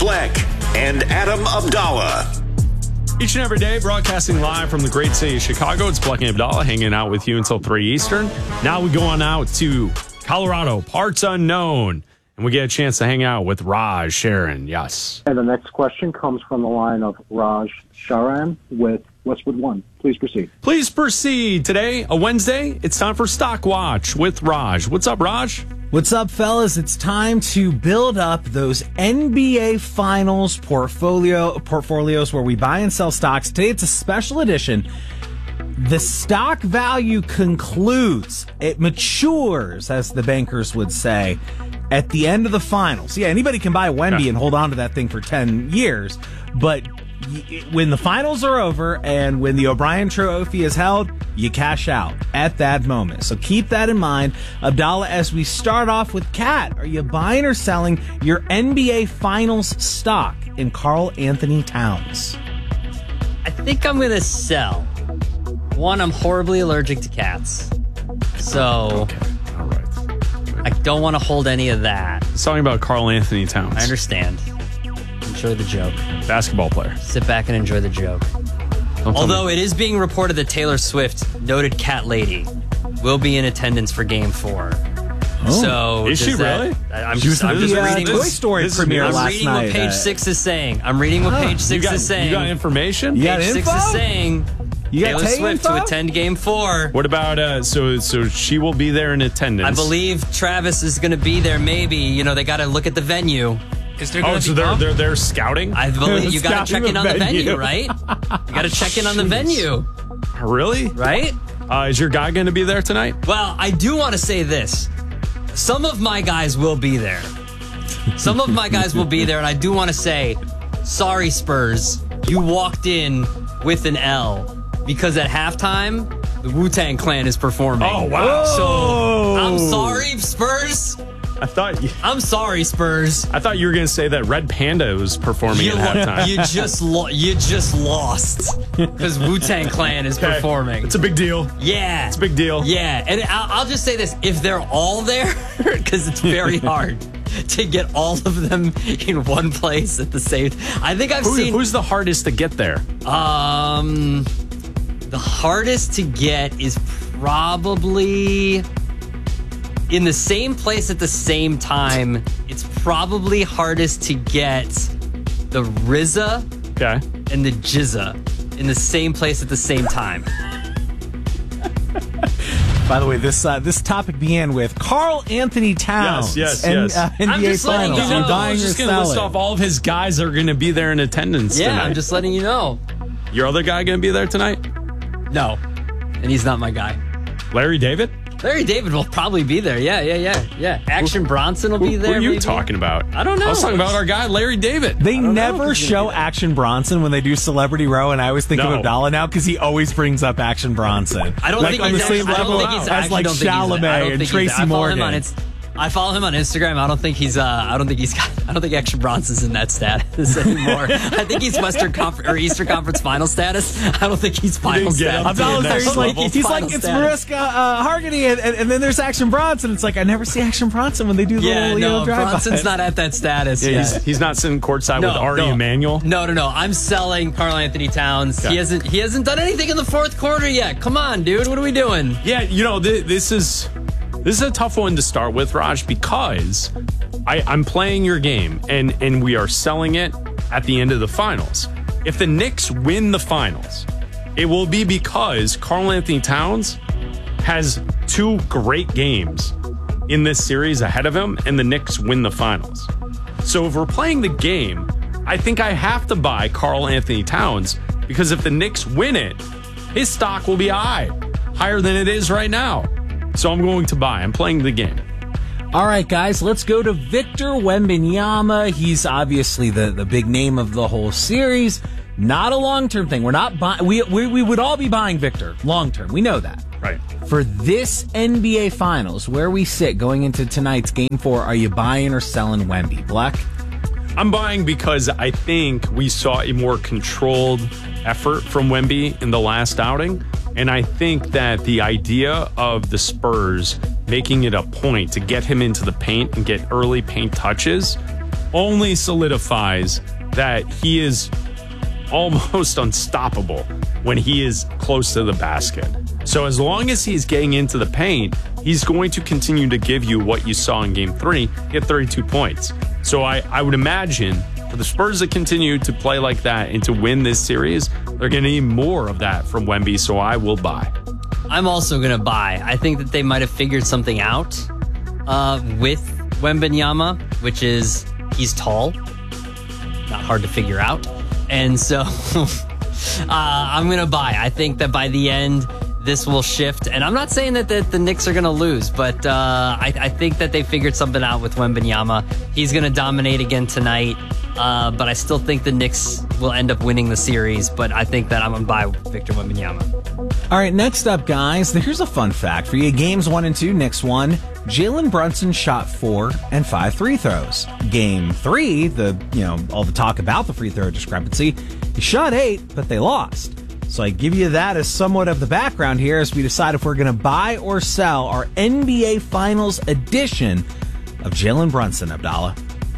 Bleck, and Adam Abdallah. Each and every day, broadcasting live from the great city of Chicago. It's Bleck and Abdallah hanging out with you until 3 Eastern. Now we go on out to Colorado, parts unknown, and we get a chance to hang out with Raj Sharon. Yes. And the next question comes from the line of Raj Sharan with Westwood One. Please proceed. Please proceed. Today, a Wednesday, it's time for Stock Watch with Raj. What's up, Raj? What's up, fellas? It's time to build up those NBA Finals portfolios where we buy and sell stocks. Today, it's a special edition. The stock value concludes. It matures, as the bankers would say, at the end of the finals. Yeah, anybody can buy Wemby and hold on to that thing for 10 years, but when the finals are over and when the O'Brien Trophy is held, you cash out at that moment. So keep that in mind. Abdallah, as we start off with Kat, are you buying or selling your NBA Finals stock in Karl Anthony Towns? I think I'm going to sell. One, I'm horribly allergic to cats. So Okay. All right. I don't want to hold any of that. It's talking about Karl Anthony Towns. I understand. Enjoy the joke. Basketball player. Sit back and enjoy the joke. Don't tell Although me. it is being reported that Taylor Swift, noted cat lady, will be in attendance for Game 4. So Is she really? I'm She was just, I'm at just the reading. Toy Story this is premiere new. I'm last reading night. what page 6 is saying. I'm reading what page 6 is saying. You got information? You got Page 6 info? is saying You got Taylor Tay Swift info? to attend Game 4. What about, so she will be there in attendance. I believe Travis is going to be there. Maybe, you know, they got to look at the venue. Is there Oh, going to so be they're scouting? I believe you got to Scouting check in the on the venue, venue. right? You got to check in on the venue, Really? right? Is your guy going to be there tonight? Well, I do want to say this. Some of my guys will be there. Some of my guys will be there, and I do want to say, sorry, Spurs, you walked in with an L because at halftime, the Wu-Tang Clan is performing. Oh, wow. So I'm sorry, Spurs. I thought you were going to say that Red Panda was performing at halftime. You just lost because Wu-Tang Clan is Okay. performing. It's a big deal. Yeah. It's a big deal. Yeah, and I'll just say this. If they're all there, because it's very hard to get all of them in one place at the same I think I've seen... Who's the hardest to get there? The hardest to get is probably... in the same place at the same time. It's probably hardest to get the RZA Okay. and the Jizza in the same place at the same time. By the way, this topic began with Karl Anthony Towns. Yes. NBA I'm just letting Finals. you know. You I buying was or just going to list selling? off all of his guys that are going to be there in attendance Yeah, tonight. I'm just letting you know. Your other guy going to be there tonight? No, and he's not my guy. Larry David? Larry David will probably be there. Yeah. Action Bronson will be Who there. are you maybe. talking about? I don't know. I was talking about our guy, Larry David. They don't know never if he's show gonna be there. Action Bronson when they do Celebrity Row, and I always think of No. Abdallah now because he always brings up Action Bronson. I don't like think on the he's same actually, I level don't think he's as actually, like don't think he's- I don't Chalamet and think Tracy I follow him Morgan. I follow him on Instagram. I don't think Action Bronson's in that status anymore. I think he's Eastern Conference final status. I don't think he's final didn't get him status. to the Abdallah's there. next He's like, level. he's like, Final it's status. Mariska Hargitay, and then there's Action Bronson. It's like, I never see Action Bronson when they do the Yeah, little no, drive-by. Bronson's not at that status Yeah, yet. he's not sitting courtside with Ari Emanuel. No. I'm selling Karl Anthony Towns. Okay. He hasn't done anything in the fourth quarter yet. Come on, dude. What are we doing? Yeah, this is a tough one to start with, Raj, because I'm playing your game and we are selling it at the end of the finals. If the Knicks win the finals, it will be because Karl Anthony Towns has 2 great games in this series ahead of him, and the Knicks win the finals. So if we're playing the game, I think I have to buy Karl Anthony Towns because if the Knicks win it, his stock will be higher than it is right now. So I'm going to buy. I'm playing the game. All right, guys, let's go to Victor Wembanyama. He's obviously the big name of the whole series. Not a long-term thing. We're not buying. We would all be buying Victor long-term. We know that. Right. For this NBA Finals, where we sit going into tonight's Game 4, are you buying or selling Wemby? Black? I'm buying because I think we saw a more controlled effort from Wemby in the last outing. And I think that the idea of the Spurs making it a point to get him into the paint and get early paint touches only solidifies that he is almost unstoppable when he is close to the basket. So as long as he's getting into the paint, he's going to continue to give you what you saw in Game 3, get 32 points. So I would imagine for the Spurs to continue to play like that and to win this series, they're going to need more of that from Wemby, so I will buy. I'm also going to buy. I think that they might have figured something out with Wembanyama, which is he's tall, not hard to figure out. And so I'm going to buy. I think that by the end, this will shift. And I'm not saying that the Knicks are going to lose, but I think that they figured something out with Wembanyama. He's going to dominate again tonight. But I still think the Knicks will end up winning the series. But I think that I'm going to buy Victor Wembanyama. All right, next up, guys, here's a fun fact for you. Games 1 and 2, Knicks won. Jalen Brunson shot 4 and 5 free throws. Game 3, all the talk about the free throw discrepancy, he shot 8, but they lost. So I give you that as somewhat of the background here as we decide if we're going to buy or sell our NBA Finals edition of Jalen Brunson, Abdallah.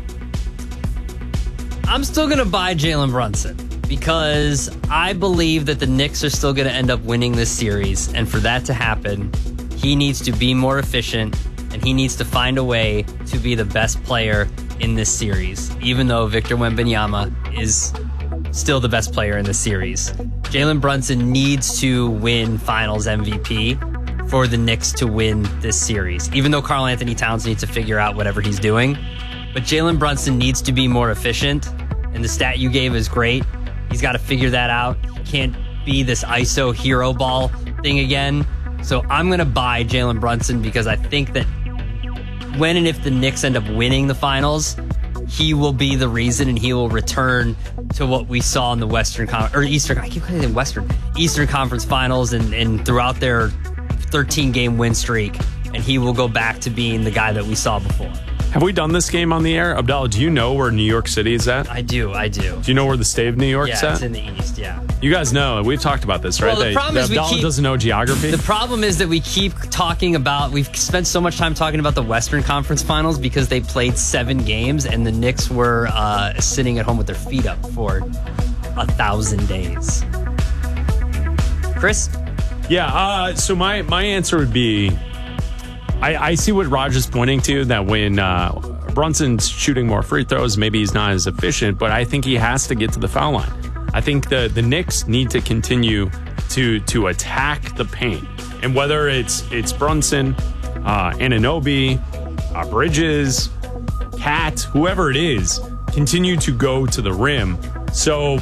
I'm still going to buy Jalen Brunson because I believe that the Knicks are still going to end up winning this series. And for that to happen, he needs to be more efficient and he needs to find a way to be the best player in this series, even though Victor Wembanyama is still the best player in the series. Jalen Brunson needs to win Finals MVP for the Knicks to win this series, even though Karl Anthony Towns needs to figure out whatever he's doing. But Jalen Brunson needs to be more efficient, and the stat you gave is great. He's got to figure that out. He can't be this ISO hero ball thing again. So I'm going to buy Jalen Brunson because I think that when and if the Knicks end up winning the Finals, he will be the reason, and he will return to what we saw in the Eastern Conference Finals and throughout their 13-game win streak, and he will go back to being the guy that we saw before. Have we done this game on the air? Abdallah, do you know where New York City is at? I do. Do you know where the state of New York's at? Yeah, it's in the East, yeah. You guys know. We've talked about this, right? Well, the problem is Abdallah doesn't know geography. The problem is that we keep talking about, we've spent so much time talking about the Western Conference Finals because they played 7 games and the Knicks were sitting at home with their feet up for 1,000 days. Chris? Yeah, so my answer would be, I see what Raj is pointing to, that when Brunson's shooting more free throws, maybe he's not as efficient, but I think he has to get to the foul line. I think the Knicks need to continue to attack the paint. And whether it's Brunson, Anunoby, Bridges, Cat, whoever it is, continue to go to the rim. So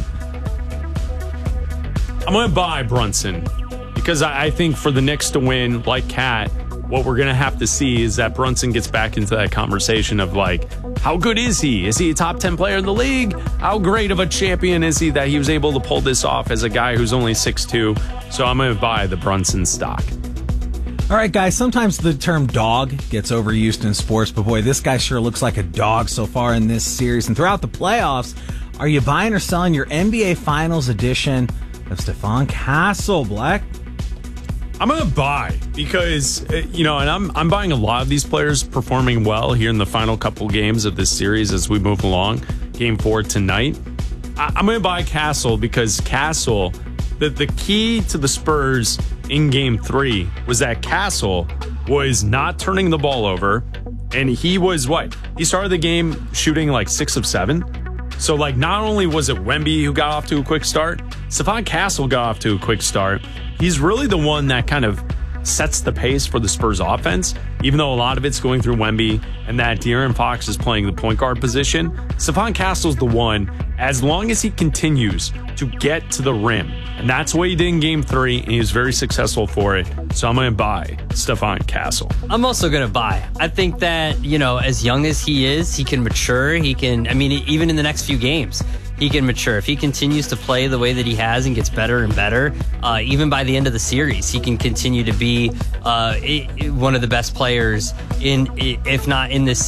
I'm going to buy Brunson because I think for the Knicks to win, like Cat, what we're going to have to see is that Brunson gets back into that conversation of like, how good is he? Is he a top 10 player in the league? How great of a champion is he that he was able to pull this off as a guy who's only 6'2"? So I'm going to buy the Brunson stock. All right, guys, sometimes the term dog gets overused in sports, but boy, this guy sure looks like a dog so far in this series. And throughout the playoffs, are you buying or selling your NBA Finals edition of Stephon Castle, Black? I'm going to buy because, and I'm buying a lot of these players performing well here in the final couple games of this series as we move along. Game 4 tonight. I'm going to buy Castle because Castle, the key to the Spurs in Game 3 was that Castle was not turning the ball over, and he was he started the game shooting like 6 of 7. So not only was it Wemby who got off to a quick start, Stephon Castle got off to a quick start. He's really the one that kind of sets the pace for the Spurs offense, even though a lot of it's going through Wemby and that De'Aaron Fox is playing the point guard position. Stephon Castle's the one, as long as he continues to get to the rim. And that's what he did in Game 3, and he was very successful for it. So I'm going to buy Stephon Castle. I'm also going to buy. I think that, as young as he is, he can mature. Even in the next few games, he can mature. If he continues to play the way that he has and gets better and better, even by the end of the series, he can continue to be one of the best players if not in this